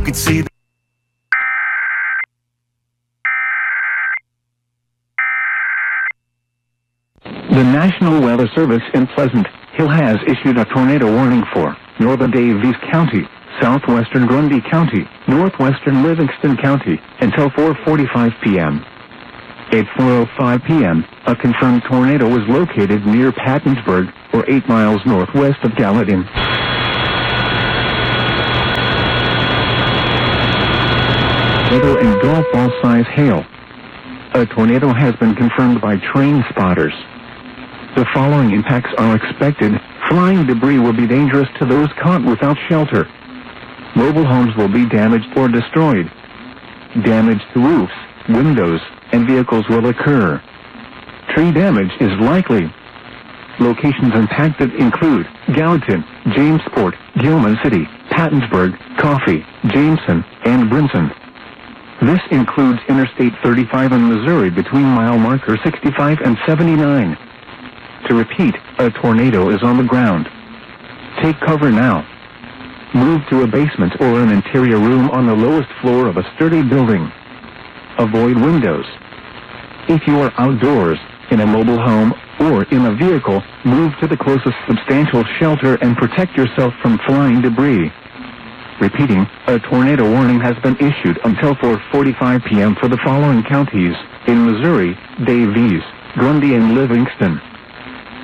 could see The National Weather Service in Pleasant Hill has issued a tornado warning for northern Daviess County, southwestern Grundy County, northwestern Livingston County, until 4:45 p.m. At 4:05 p.m., a confirmed tornado was located near Pattonsburg, or 8 miles northwest of Gallatin. Weather and golf ball-size hail. A tornado has been confirmed by train spotters. The following impacts are expected. Flying debris will be dangerous to those caught without shelter. Mobile homes will be damaged or destroyed. Damage to roofs, windows, and vehicles will occur. Tree damage is likely. Locations impacted include Gallatin, Jamesport, Gilman City, Pattonsburg, Coffee, Jameson, and Brinson. This includes Interstate 35 in Missouri between mile marker 65 and 79. To repeat, a tornado is on the ground. Take cover now. Move to a basement or an interior room on the lowest floor of a sturdy building. Avoid windows. If you are outdoors, in a mobile home, or in a vehicle, move to the closest substantial shelter and protect yourself from flying debris. Repeating, a tornado warning has been issued until 4:45 p.m. for the following counties in Missouri: Daviess, Grundy, and Livingston.